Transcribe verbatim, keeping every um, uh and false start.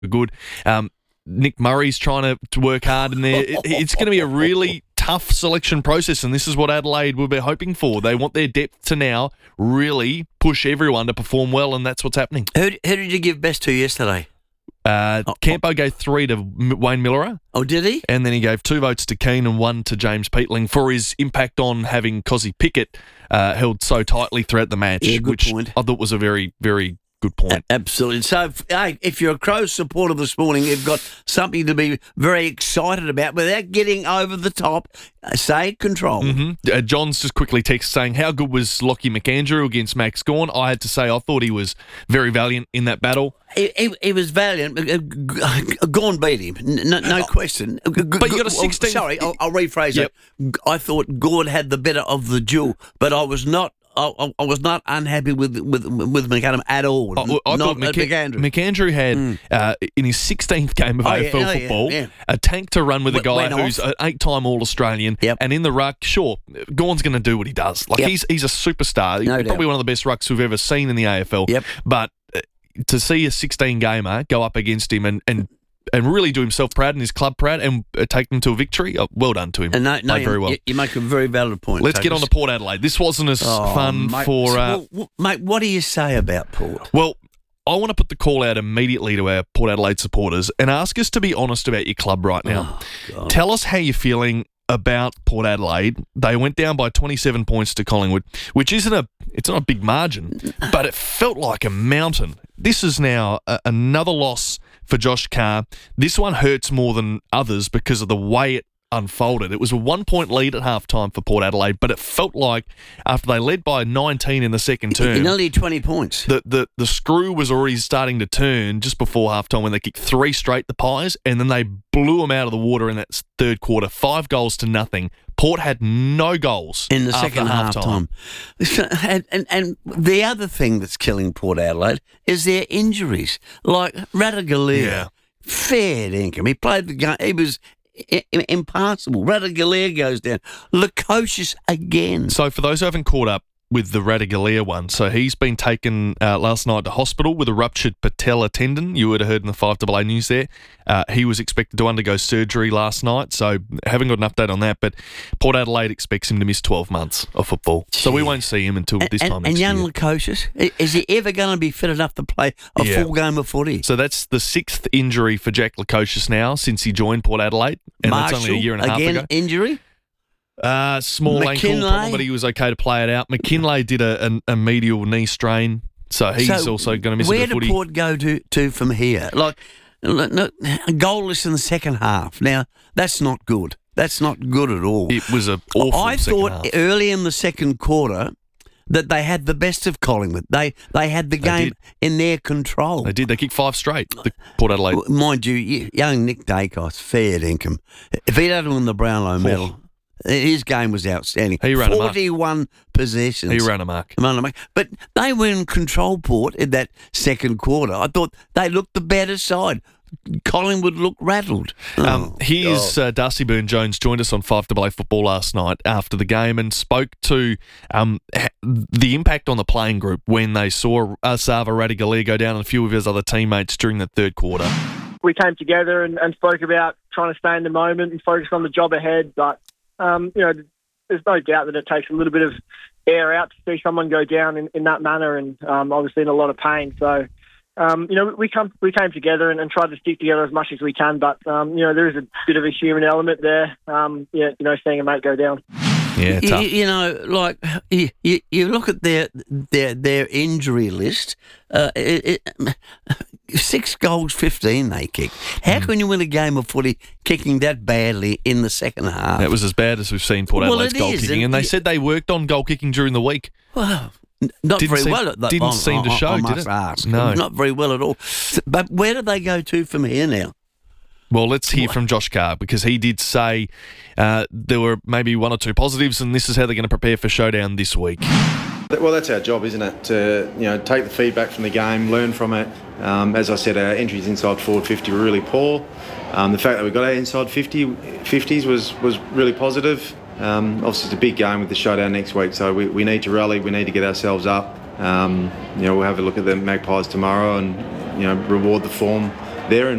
good. Um, Nick Murray's trying to, to work hard in there. It, it's going to be a really tough selection process, and this is what Adelaide will be hoping for. They want their depth to now really push everyone to perform well, and that's what's happening. Who, who did you give best to yesterday? Uh, Oh, Campo gave three to M- Wayne Millerer, Oh, did he? and then he gave two votes to Keane and one to James Peatling for his impact on having Cozzy Pickett uh, held so tightly throughout the match, Yeah, good which point. I thought was a very, very good point. Absolutely. So, if, hey, if you're a Crows supporter this morning, you've got something to be very excited about without getting over the top. Uh, say control. Mm-hmm. Uh, John's just quickly text saying, how good was Lockie McAndrew against Max Gawn? I had to say I thought he was very valiant in that battle. He, he, he was valiant. Uh, G- Gawn beat him, no, no question. But you got a sixteen. Sorry, I'll, I'll rephrase Yep. it. I thought Gawn had the better of the duel, but I was not. I, I was not unhappy with with with McAdam at all. I, I not thought McA- McAndrew. McAndrew had, Mm. uh, in his sixteenth game of Oh, A F L yeah, oh, yeah, football, yeah. a tank to run with a W- guy went who's off. an eight-time All-Australian. Yep. And in the ruck, sure, Gawn's going to do what he does. Like, Yep. he's he's a superstar. No Probably doubt. one of the best rucks we've ever seen in the A F L. Yep. But uh, to see a sixteen-gamer go up against him and, and, and really do himself proud and his club proud and uh, take them to a victory, uh, well done to him. And no, no, Played very you, well. you, you make a very valid point. Let's get on Tagus. to Port Adelaide. This wasn't as Oh, fun mate, for... Uh, well, w- mate, what do you say about Port? Well, I want to put the call out immediately to our Port Adelaide supporters and ask us to be honest about your club right now. Oh, God. Tell us how you're feeling about Port Adelaide. They went down by twenty-seven points to Collingwood, which isn't a it's not a big margin, but it felt like a mountain. This is now a, another loss for Josh Carr. This one hurts more than others because of the way it unfolded. It was a one-point lead at halftime for Port Adelaide, but it felt like after they led by nineteen in the second term, In only twenty points. the, the, the screw was already starting to turn just before halftime when they kicked three straight, the Pies, and then they blew them out of the water in that third quarter, five goals to nothing. Port had no goals In the after second half time. And, and, and the other thing that's killing Port Adelaide is their injuries. Like Radaglia, Yeah. fair income. He played the game. He was I- I- impassable. Radaglia goes down. Lukosius again. So for those who haven't caught up with the Radaglia one, so he's been taken uh, last night to hospital with a ruptured patella tendon. You would have heard in the five A A news there. Uh, he was expected to undergo surgery last night, so haven't got an update on that, but Port Adelaide expects him to miss twelve months of football. So we won't see him until And, this and, time and next young year. Lukosius, i- is he ever going to be fit enough to play a Yeah. full game of footy? So that's the sixth injury for Jack Lukosius now since he joined Port Adelaide, and Marshall, that's only a year and a half again, ago. injury? Uh, small ankle McKinlay? problem, but he was okay to play it out. McKinley did a, a, a medial knee strain, so he's So also going to miss a where bit of do footy. Port go to, to from here? Like, look, no, goalless in the second half. Now, that's not good. That's not good at all. It was an awful I second thought half. early in the second quarter that they had the best of Collingwood. They they had the They game did. in their control. They did. They kicked five straight, the Port Adelaide. Well, Mind you, y- young Nick Dacos, fair income. If he'd had won the Brownlow medal, his game was outstanding. He ran 'em up. forty-one possessions. He ran a mark. Run 'em up. But they were in control, Port, in that second quarter. I thought they looked the better side. Collingwood looked rattled. Um, Oh, here's uh, Darcy Byrne-Jones joined us on five A A Football last night after the game and spoke to um, h- the impact on the playing group when they saw uh, Sava Radaglia go down and a few of his other teammates during the third quarter. We came together and, and spoke about trying to stay in the moment and focus on the job ahead. But, um, you know, there's no doubt that it takes a little bit of air out to see someone go down in, in that manner and um, obviously in a lot of pain. So, um, you know, we come we came together and, and tried to stick together as much as we can. But, um, you know, there is a bit of a human element there, um, yeah, you know, seeing a mate go down. Yeah, You, tough. you know, like you, you, you look at their their their injury list. Uh, it, it, six goals, fifteen they kicked. How Hmm. can you win a game of footy kicking that badly in the second half? That was as bad as we've seen Port Well, Adelaide's it goal is, kicking. and And they y- said they worked on goal kicking during the week. Well, n- not Didn't very seem- well. At that, didn't I- seem to I- show, I did must it? ask. No. Not very well at all. But where do they go to from here now? Well, let's hear from Josh Carr because he did say uh, there were maybe one or two positives, and this is how they're going to prepare for Showdown this week. Well, that's our job, isn't it? To you know, take the feedback from the game, learn from it. Um, as I said, our entries inside forward fifty were really poor. Um, the fact that we got our inside fifty, fifties was was really positive. Um, obviously, it's a big game with the Showdown next week, so we, we need to rally. We need to get ourselves up. Um, you know, we'll have a look at the Magpies tomorrow and you know reward the form there and